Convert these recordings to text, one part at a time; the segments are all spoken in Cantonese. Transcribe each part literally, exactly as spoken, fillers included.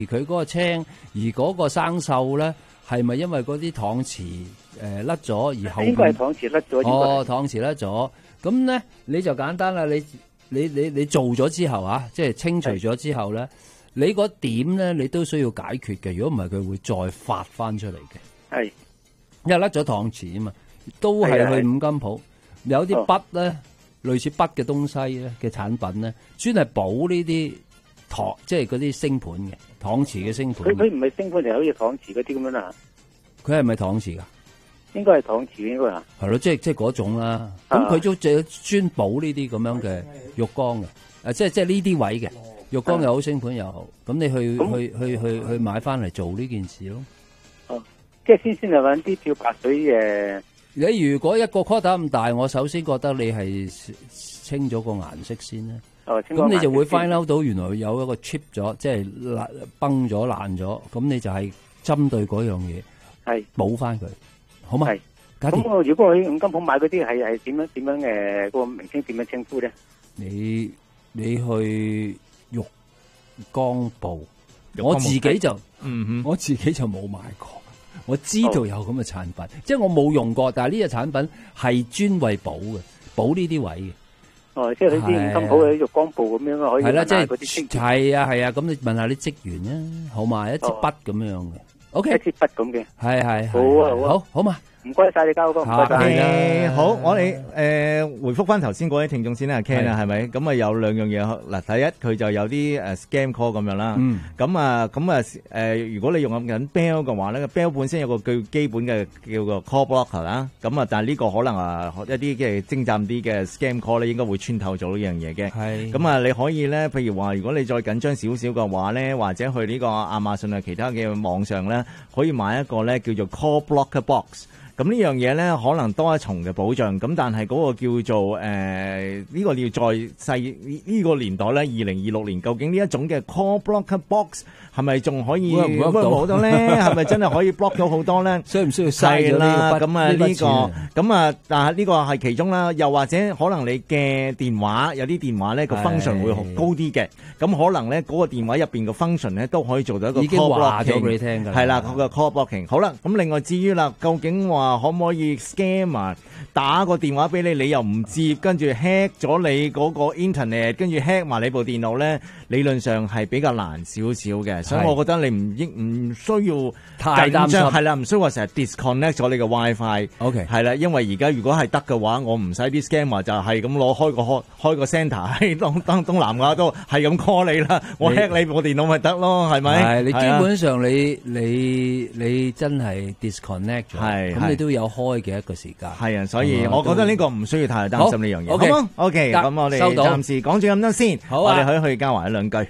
佢嗰個青，而嗰個生鏽咧，係咪因為嗰啲搪瓷誒甩咗而後邊？ 應該係搪瓷甩咗。 哦，搪瓷甩咗，咁咧你就簡單啦。你你你你做咗之後啊，即係清除咗之後咧，你嗰點咧你都需要解決嘅。如果唔係，佢會再發翻出嚟嘅。 係， 因為甩咗搪瓷啊嘛，都係去五金鋪有啲筆咧，哦、類似筆嘅東西咧嘅產品咧，專係補呢啲搪，即係嗰啲星盤嘅搪瓷嘅星盤。 佢佢唔係星盤，就好似搪瓷嗰啲咁樣啦。佢係咪搪瓷噶？ 應該係搪瓷，應該係。係咯，即係即係嗰種啦。咁佢都就專補呢啲咁樣嘅浴缸嘅，誒，即係即係呢啲位嘅浴缸又好，星盤又好。咁你去去去去去買翻嚟做呢件事咯。 哦，即係先先係揾啲漂白水嘅。 你如果一個 quota 咁大，我首先覺得你係清咗個顏色先啦。 哦， 咁你就會 find out 到原來有一個 chip 咗，即係爛崩咗爛咗。咁你就係針對嗰樣嘢， 係補翻佢。好嘛？ 咁我如果我去五金鋪買嗰啲係係點樣點樣嘅嗰個名稱點樣稱呼咧？ 你你去浴缸部，我自己就嗯哼，我自己就冇買過。我知道有咁嘅產品，即係我冇用過，但係呢隻產品係專為補嘅，補呢啲位嘅。 哦，即係佢啲五金鋪嘅浴缸部咁樣可以。係啦， 即係嗰啲係啊係啊，咁你問下啲職員啊，好嘛？一支筆咁樣嘅。O K， 一支筆咁嘅， 係係好啊好啊， 好好嘛， 唔該晒你交哥，唔該晒。 誒，好，我哋誒回覆翻頭先嗰位聽眾先啦 ，Ken 啊，係咪？咁啊有兩樣嘢，嗱，第一佢就有啲誒 scam call 咁樣啦，咁啊咁啊誒，如果你用緊 Bell 嘅話咧 ，Bell 本身有個最基本嘅叫做 call blocker 啦，咁啊，但係呢個可能啊一啲嘅精湛啲嘅 scam call 咧，應該會穿透咗呢樣嘢嘅。係，咁啊你可以咧，譬如話如果你再緊張少少嘅話咧，或者去呢個亞馬遜啊其他嘅網上咧。可以買一個咧叫做 Call Blocker Box，咁呢樣嘢咧可能多一重嘅保障，咁但係嗰個叫做誒呢、呃這個你要再細呢、這個年代咧，二零二六年究竟呢一種嘅 Call Blocker Box 係咪仲可以 block 到咧？係咪真係可以 block 到好多咧？ 需唔需要嘥咗呢個筆？ 咁啊呢個咁啊，但係呢個係其中啦。又或者可能你嘅電話有啲電話咧個 function 會高啲嘅，咁可能咧嗰個電話入邊個 function 咧都可以做到一個 call blocking。已經話咗俾你聽㗎。係啦，嗰個 call blocking。好啦，咁另外至於啦，究竟話可唔可以 scam 啊？打個電話俾你，你又唔接，跟住 hack 咗你嗰個 internet， 跟住 hack 埋你部電腦咧，理論上係比較難少少嘅。所以我覺得你唔應唔需要太擔心， 係啦，唔需要話成日 disconnect 咗你嘅 WiFi。OK， 係啦，因為而家如果係得嘅話，我唔使啲 scammer 就係咁攞開個開開個 centre 喺東東東南亞都係咁 call 你啦，我 hack 你部電腦咪得咯，係咪？係你基本上你你你真係 disconnect 咗，係咁你都有開嘅一個時間。係啊， 所以我覺得呢個唔需要太擔心呢樣嘢。好嗎 ？OK，咁我哋暫時講住咁多先。好啊，我哋可以去交華一兩句。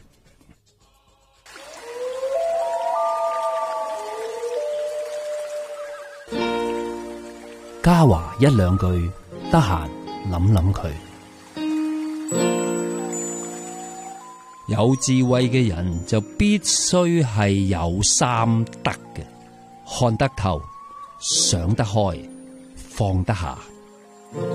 嘉華一兩句，得閒諗諗佢。有智慧嘅人就必須係有三德嘅，看得透，想得開，放得下。